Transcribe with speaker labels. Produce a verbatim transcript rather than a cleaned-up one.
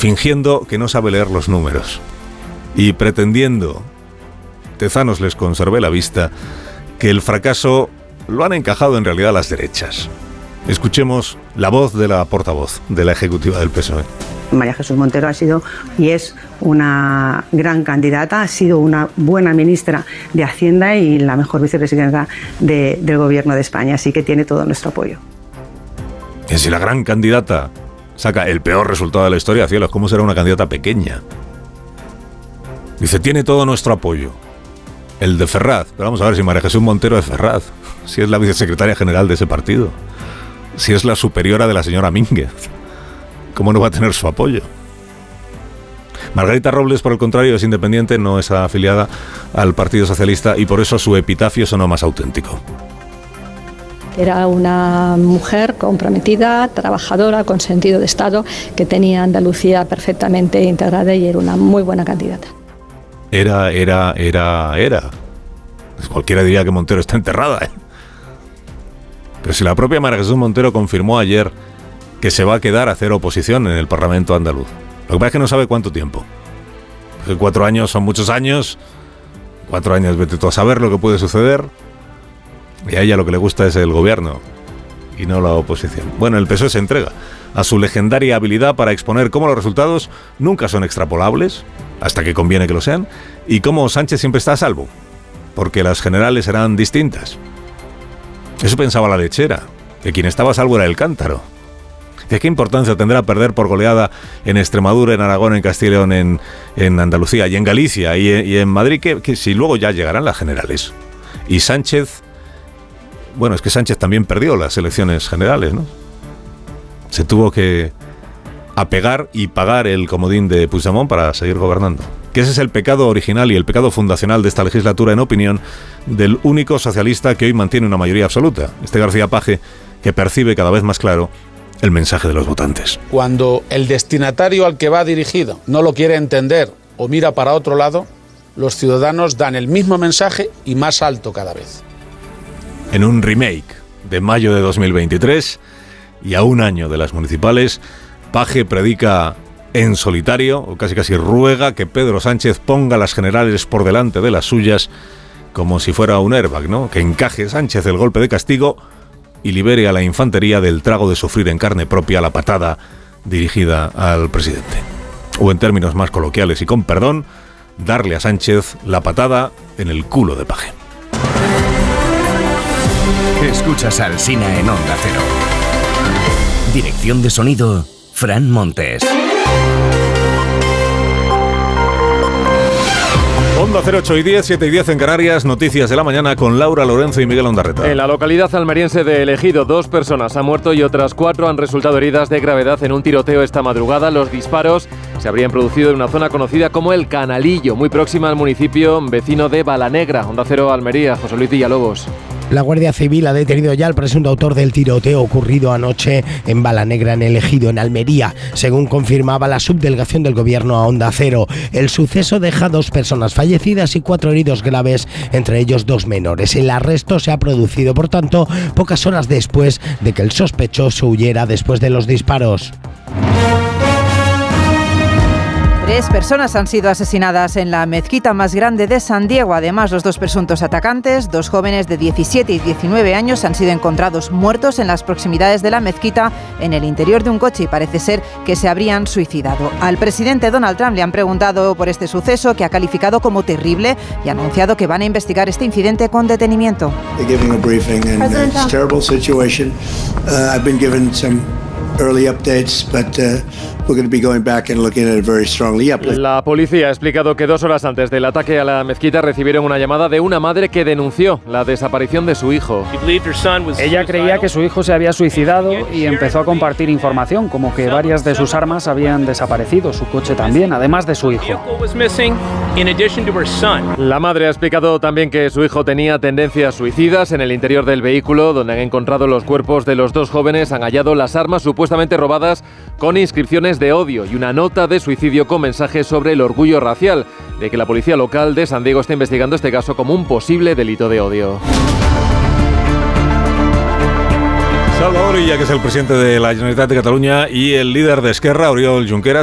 Speaker 1: fingiendo que no sabe leer los números y pretendiendo, Tezanos les conservé la vista, que el fracaso lo han encajado en realidad las derechas. Escuchemos la voz de la portavoz de la ejecutiva del P S O E.
Speaker 2: María Jesús Montero ha sido y es una gran candidata, ha sido una buena ministra de Hacienda y la mejor vicepresidenta de, del Gobierno de España, así que tiene todo nuestro apoyo.
Speaker 1: Y si la gran candidata saca el peor resultado de la historia, cielos, ¿cómo será una candidata pequeña? Dice, tiene todo nuestro apoyo. El de Ferraz, pero vamos a ver si María Jesús Montero es Ferraz, si es la vicesecretaria general de ese partido, si es la superiora de la señora Mínguez, ¿cómo no va a tener su apoyo? Margarita Robles, por el contrario, es independiente, no es afiliada al Partido Socialista y por eso su epitafio sonó más auténtico.
Speaker 3: Era una mujer comprometida, trabajadora, con sentido de Estado, que tenía Andalucía perfectamente integrada y era una muy buena candidata.
Speaker 1: Era, era, era, era. Cualquiera diría que Montero está enterrada, ¿eh? Pero si la propia María Jesús Montero confirmó ayer que se va a quedar a hacer oposición en el Parlamento andaluz. Lo que pasa es que no sabe cuánto tiempo. Porque cuatro años son muchos años. Cuatro años, vete tú a saber lo que puede suceder. Y a ella lo que le gusta es el gobierno y no la oposición. Bueno, el P S O E se entrega a su legendaria habilidad para exponer cómo los resultados nunca son extrapolables, hasta que conviene que lo sean, y cómo Sánchez siempre está a salvo, porque las generales serán distintas. Eso pensaba la lechera, que quien estaba a salvo era el cántaro. ¿De qué importancia tendrá perder por goleada en Extremadura, en Aragón, en Castilla y León, en, en Andalucía y en Galicia y, y en Madrid, que, que si luego ya llegarán las generales? Y Sánchez... Bueno, es que Sánchez también perdió las elecciones generales, ¿no? Se tuvo que apegar y pagar el comodín de Puigdemont para seguir gobernando. Que ese es el pecado original y el pecado fundacional de esta legislatura, en opinión del único socialista que hoy mantiene una mayoría absoluta, este García Page, que percibe cada vez más claro el mensaje de los votantes.
Speaker 4: Cuando el destinatario al que va dirigido no lo quiere entender o mira para otro lado, los ciudadanos dan el mismo mensaje y más alto cada vez.
Speaker 1: En un remake de mayo de dos mil veintitrés y a un año de las municipales, Page predica en solitario, o casi casi ruega que Pedro Sánchez ponga las generales por delante de las suyas como si fuera un airbag, ¿no? Que encaje Sánchez el golpe de castigo y libere a la infantería del trago de sufrir en carne propia la patada dirigida al presidente. O en términos más coloquiales y con perdón, darle a Sánchez la patada en el culo de Page.
Speaker 5: Escuchas a Alsina en Onda Cero. Dirección de sonido, Fran Montes.
Speaker 1: Onda cero ocho y diez, siete y diez en Canarias, noticias de la mañana con Laura Lorenzo y Miguel Ondarreta.
Speaker 6: En la localidad almeriense de El Ejido, dos personas han muerto y otras cuatro han resultado heridas de gravedad en un tiroteo esta madrugada. Los disparos se habrían producido en una zona conocida como El Canalillo, muy próxima al municipio vecino de Balanegra. Onda Cero Almería, José Luis Villalobos.
Speaker 7: La Guardia Civil ha detenido ya al presunto autor del tiroteo ocurrido anoche en Balanegra, en El Ejido, en Almería, según confirmaba la subdelegación del Gobierno a Onda Cero. El suceso deja dos personas fallecidas y cuatro heridos graves, entre ellos dos menores. El arresto se ha producido, por tanto, pocas horas después de que el sospechoso huyera después de los disparos.
Speaker 8: Tres personas han sido asesinadas en la mezquita más grande de San Diego. Además, los dos presuntos atacantes, dos jóvenes de diecisiete y diecinueve años, han sido encontrados muertos en las proximidades de la mezquita en el interior de un coche y parece ser que se habrían suicidado. Al presidente Donald Trump le han preguntado por este suceso, que ha calificado como terrible, y ha anunciado que van a investigar este incidente con detenimiento.
Speaker 9: Early updates, but uh, we're going to be going back and looking at it very strongly. Yep.
Speaker 6: La policía ha explicado que dos horas antes del ataque a la mezquita recibieron una llamada de una madre que denunció la desaparición de su hijo.
Speaker 10: Ella creía que su hijo se había suicidado y empezó a compartir información, como que varias de sus armas habían desaparecido, su coche también, además de su hijo.
Speaker 6: La madre ha explicado también que su hijo tenía tendencias suicidas. En el interior del vehículo, donde han encontrado los cuerpos de los dos jóvenes, han hallado las armas supuestamente supuestamente robadas con inscripciones de odio y una nota de suicidio con mensajes sobre el orgullo racial, de que la policía local de San Diego está investigando este caso como un posible delito de odio.
Speaker 1: Salvador Illa, que es el presidente de la Generalitat de Cataluña, y el líder de Esquerra, Oriol Junqueras,